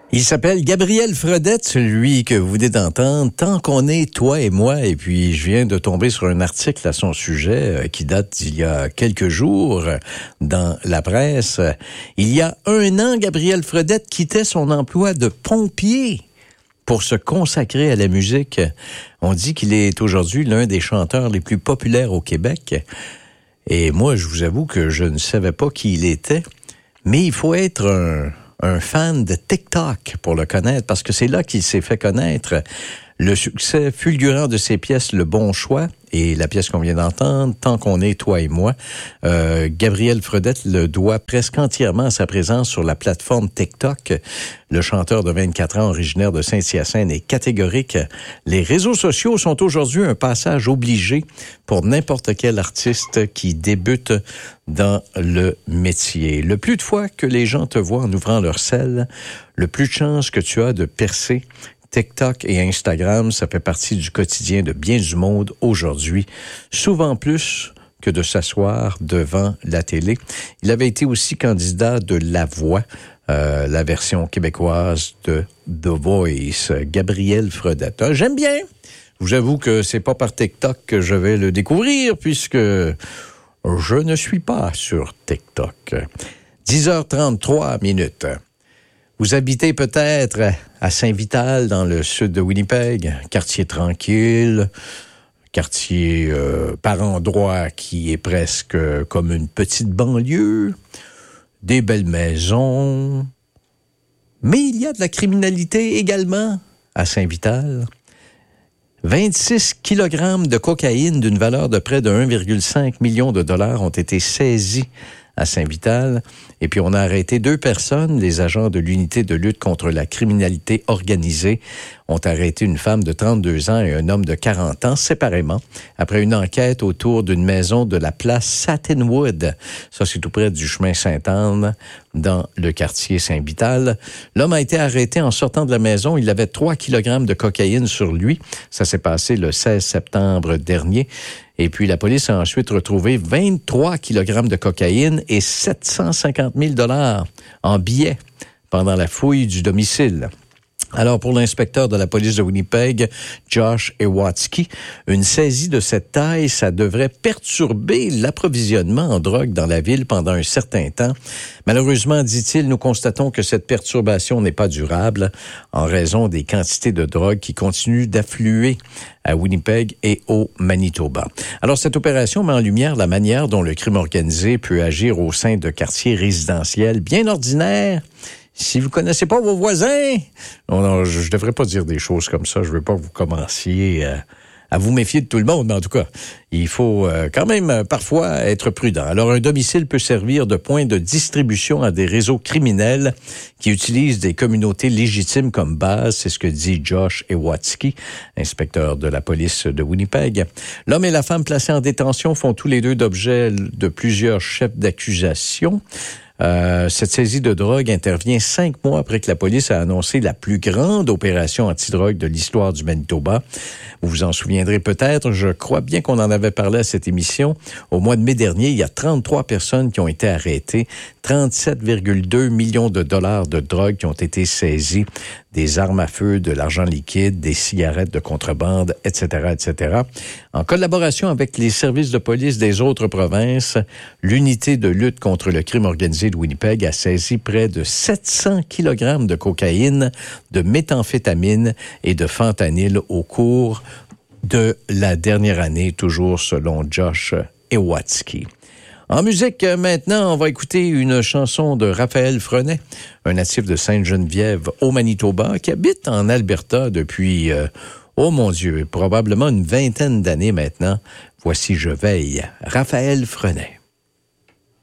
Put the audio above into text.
Il s'appelle Gabriel Fredette, celui que vous venez d'entendre, Tant qu'on est, toi et moi. Et puis, je viens de tomber sur un article à son sujet qui date d'il y a quelques jours dans la presse. Il y a 1 an, Gabriel Fredette quittait son emploi de pompier pour se consacrer à la musique. On dit qu'il est aujourd'hui l'un des chanteurs les plus populaires au Québec. Et moi, je vous avoue que je ne savais pas qui il était. Mais il faut être un fan de TikTok pour le connaître, parce que c'est là qu'il s'est fait connaître. Le succès fulgurant de ses pièces, Le Bon Choix, et la pièce qu'on vient d'entendre, Tant qu'on est, toi et moi, Gabriel Fredette le doit presque entièrement à sa présence sur la plateforme TikTok. Le chanteur de 24 ans, originaire de Saint-Hyacinthe, est catégorique. Les réseaux sociaux sont aujourd'hui un passage obligé pour n'importe quel artiste qui débute dans le métier. Le plus de fois que les gens te voient en ouvrant leur selle, le plus de chances que tu as de percer. TikTok et Instagram, ça fait partie du quotidien de bien du monde aujourd'hui, souvent plus que de s'asseoir devant la télé. Il avait été aussi candidat de La Voix, la version québécoise de The Voice, Gabriel Fredette. J'aime bien. Je vous avoue que c'est pas par TikTok que je vais le découvrir, puisque je ne suis pas sur TikTok. 10h33. Vous habitez peut-être à Saint-Vital, dans le sud de Winnipeg, quartier tranquille, quartier par endroits qui est presque comme une petite banlieue, des belles maisons. Mais il y a de la criminalité également à Saint-Vital. 26 kilogrammes de cocaïne d'une valeur de près de 1,5 million de dollars ont été saisis à Saint-Vital. Et puis, on a arrêté 2 personnes. Les agents de l'unité de lutte contre la criminalité organisée ont arrêté une femme de 32 ans et un homme de 40 ans séparément après une enquête autour d'une maison de la place Satinwood. Ça, c'est tout près du chemin Sainte-Anne, dans le quartier Saint-Vital. L'homme a été arrêté en sortant de la maison. Il avait 3 kilogrammes de cocaïne sur lui. Ça s'est passé le 16 septembre dernier. Et puis, la police a ensuite retrouvé 23 kilogrammes de cocaïne et 750 000 $ en billets pendant la fouille du domicile. Alors, pour l'inspecteur de la police de Winnipeg, Josh Ewatsky, une saisie de cette taille, ça devrait perturber l'approvisionnement en drogue dans la ville pendant un certain temps. Malheureusement, dit-il, nous constatons que cette perturbation n'est pas durable en raison des quantités de drogue qui continuent d'affluer à Winnipeg et au Manitoba. Alors, cette opération met en lumière la manière dont le crime organisé peut agir au sein de quartiers résidentiels bien ordinaires. Si vous connaissez pas vos voisins, non, je devrais pas dire des choses comme ça. Je veux pas que vous commenciez à vous méfier de tout le monde, mais en tout cas, il faut quand même parfois être prudent. Alors, un domicile peut servir de point de distribution à des réseaux criminels qui utilisent des communautés légitimes comme base. C'est ce que dit Josh Ewatsky, inspecteur de la police de Winnipeg. L'homme et la femme placés en détention font tous les deux d'objet de plusieurs chefs d'accusation. Cette saisie de drogue intervient 5 mois après que la police a annoncé la plus grande opération antidrogue de l'histoire du Manitoba. Vous vous en souviendrez peut-être, je crois bien qu'on en avait parlé à cette émission. Au mois de mai dernier, il y a 33 personnes qui ont été arrêtées, 37,2 millions de dollars de drogue qui ont été saisies, des armes à feu, de l'argent liquide, des cigarettes de contrebande, etc., etc. En collaboration avec les services de police des autres provinces, l'unité de lutte contre le crime organisé de Winnipeg a saisi près de 700 kilogrammes de cocaïne, de méthamphétamine et de fentanyl au cours de la dernière année, toujours selon Josh Ewatsky. En musique, maintenant, on va écouter une chanson de Raphaël Frenet, un natif de Sainte-Geneviève au Manitoba, qui habite en Alberta depuis, oh mon Dieu, probablement une 20aine d'années maintenant. Voici Je veille, Raphaël Frenet.